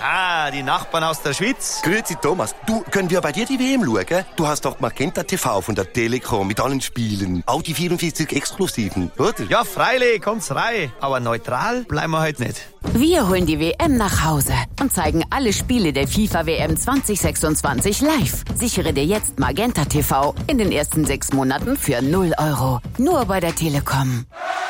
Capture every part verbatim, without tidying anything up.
Ah, die Nachbarn aus der Schweiz. Grüezi Thomas, du, können wir bei dir die W M schauen? Du hast doch Magenta T V von der Telekom mit allen Spielen. Auch die vierundvierzig Exklusiven, oder? Ja, freilich, kommt's rein. Aber neutral bleiben wir heute nicht. Wir holen die W M nach Hause und zeigen alle Spiele der FIFA W M zwanzig sechsundzwanzig live. Sichere dir jetzt Magenta T V in den ersten sechs Monaten für null Euro. Nur bei der Telekom.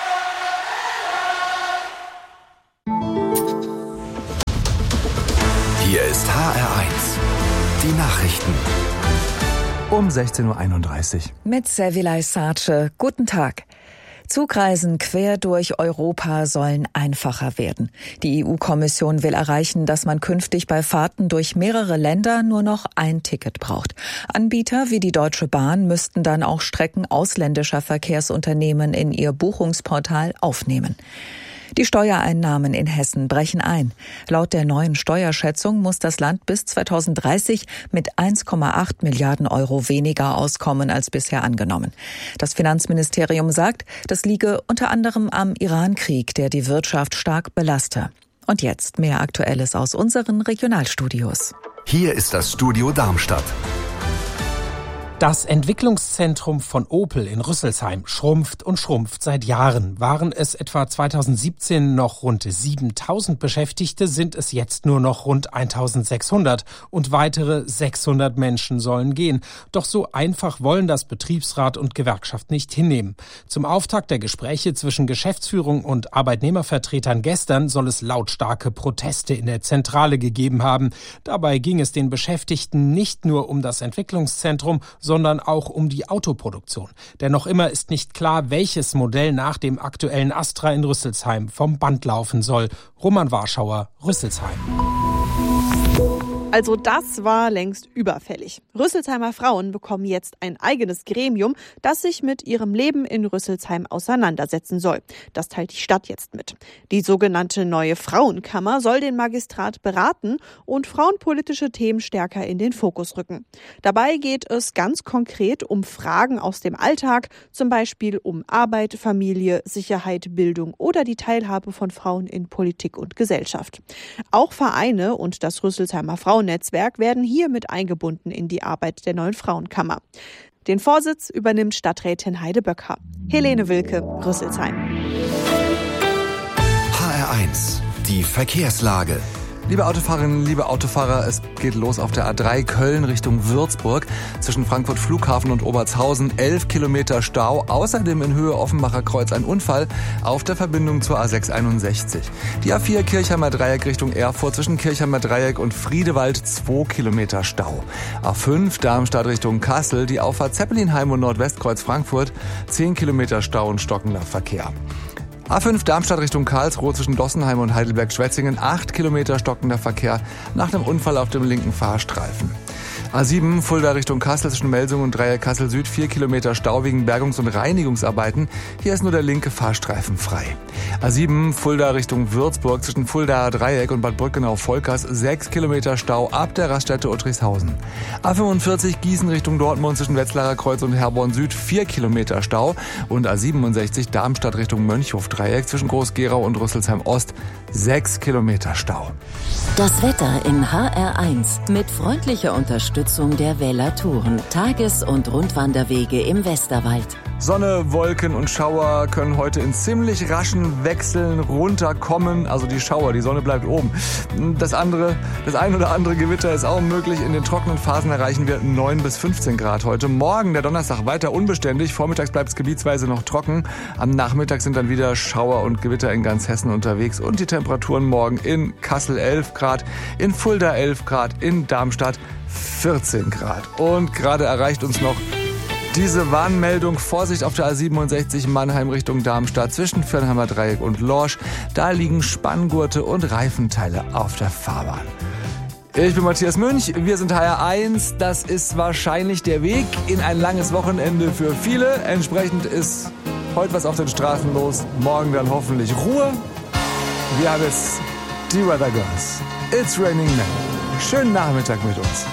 Hier ist H R eins. Die Nachrichten. Um sechzehn Uhr einunddreißig. Mit Servilay Sace. Guten Tag. Zugreisen quer durch Europa sollen einfacher werden. Die E U-Kommission will erreichen, dass man künftig bei Fahrten durch mehrere Länder nur noch ein Ticket braucht. Anbieter wie die Deutsche Bahn müssten dann auch Strecken ausländischer Verkehrsunternehmen in ihr Buchungsportal aufnehmen. Die Steuereinnahmen in Hessen brechen ein. Laut der neuen Steuerschätzung muss das Land bis zweitausenddreißig mit eins Komma acht Milliarden Euro weniger auskommen als bisher angenommen. Das Finanzministerium sagt, das liege unter anderem am Iran-Krieg, der die Wirtschaft stark belaste. Und jetzt mehr Aktuelles aus unseren Regionalstudios. Hier ist das Studio Darmstadt. Das Entwicklungszentrum von Opel in Rüsselsheim schrumpft und schrumpft seit Jahren. Waren es etwa zweitausendsiebzehn noch rund siebentausend Beschäftigte, sind es jetzt nur noch rund eintausendsechshundert und weitere sechshundert Menschen sollen gehen. Doch so einfach wollen das Betriebsrat und Gewerkschaft nicht hinnehmen. Zum Auftakt der Gespräche zwischen Geschäftsführung und Arbeitnehmervertretern gestern soll es lautstarke Proteste in der Zentrale gegeben haben. Dabei ging es den Beschäftigten nicht nur um das Entwicklungszentrum, sondern auch um die Autoproduktion. Denn noch immer ist nicht klar, welches Modell nach dem aktuellen Astra in Rüsselsheim vom Band laufen soll. Roman Warschauer, Rüsselsheim. Also das war längst überfällig. Rüsselsheimer Frauen bekommen jetzt ein eigenes Gremium, das sich mit ihrem Leben in Rüsselsheim auseinandersetzen soll. Das teilt die Stadt jetzt mit. Die sogenannte neue Frauenkammer soll den Magistrat beraten und frauenpolitische Themen stärker in den Fokus rücken. Dabei geht es ganz konkret um Fragen aus dem Alltag, zum Beispiel um Arbeit, Familie, Sicherheit, Bildung oder die Teilhabe von Frauen in Politik und Gesellschaft. Auch Vereine und das Rüsselsheimer Frauen Netzwerk werden hier mit eingebunden in die Arbeit der neuen Frauenkammer. Den Vorsitz übernimmt Stadträtin Heide Böcker. Helene Wilke, Rüsselsheim. H R eins. Die Verkehrslage. Liebe Autofahrerinnen, liebe Autofahrer, es geht los auf der A drei Köln Richtung Würzburg. Zwischen Frankfurt Flughafen und Obertshausen elf Kilometer Stau. Außerdem in Höhe Offenbacher Kreuz ein Unfall auf der Verbindung zur A sechs einundsechzig. Die A vier Kirchheimer Dreieck Richtung Erfurt zwischen Kirchheimer Dreieck und Friedewald zwei Kilometer Stau. A fünf Darmstadt Richtung Kassel, die Auffahrt Zeppelinheim und Nordwestkreuz Frankfurt zehn Kilometer Stau und stockender Verkehr. A fünf Darmstadt Richtung Karlsruhe zwischen Dossenheim und Heidelberg-Schwetzingen, acht Kilometer stockender Verkehr nach einem Unfall auf dem linken Fahrstreifen. A sieben Fulda Richtung Kassel zwischen Melsung und Dreieck Kassel Süd, vier Kilometer Stau wegen Bergungs- und Reinigungsarbeiten. Hier ist nur der linke Fahrstreifen frei. A sieben Fulda Richtung Würzburg zwischen Fuldaer Dreieck und Bad Brückenau-Volkers, sechs Kilometer Stau ab der Raststätte Uttrichshausen. A fünfundvierzig Gießen Richtung Dortmund zwischen Wetzlarer Kreuz und Herborn Süd, vier Kilometer Stau. Und A siebenundsechzig Darmstadt Richtung Mönchhof Dreieck zwischen Groß-Gerau und Rüsselsheim Ost, sechs Kilometer Stau. Das Wetter in H R eins mit freundlicher Unterstützung der Wähler-Touren, Tages- und Rundwanderwege im Westerwald. Sonne, Wolken und Schauer können heute in ziemlich raschen Wechseln runterkommen. Also die Schauer, die Sonne bleibt oben. Das andere, das ein oder andere Gewitter ist auch möglich. In den trockenen Phasen erreichen wir neun bis fünfzehn Grad heute. Morgen, der Donnerstag, weiter unbeständig. Vormittags bleibt es gebietsweise noch trocken. Am Nachmittag sind dann wieder Schauer und Gewitter in ganz Hessen unterwegs. Und die Temperaturen morgen in Kassel elf Grad, in Fulda elf Grad, in Darmstadt vierzehn Grad. Und gerade erreicht uns noch diese Warnmeldung: Vorsicht auf der A siebenundsechzig Mannheim Richtung Darmstadt zwischen Firnheimer Dreieck und Lorsch. Da liegen Spanngurte und Reifenteile auf der Fahrbahn. Ich bin Matthias Münch, wir sind H R eins. Das ist wahrscheinlich der Weg in ein langes Wochenende für viele. Entsprechend ist heute was auf den Straßen los, morgen dann hoffentlich Ruhe. Wir haben jetzt die Weather Girls. It's Raining Men. Schönen Nachmittag mit uns.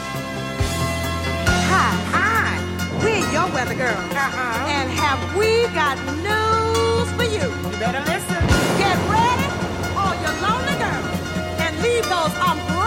Hi, hi, we're your weather girl. Uh-huh. And have we got news for you? You better listen. Get ready, all you lonely girls, and leave those umbrellas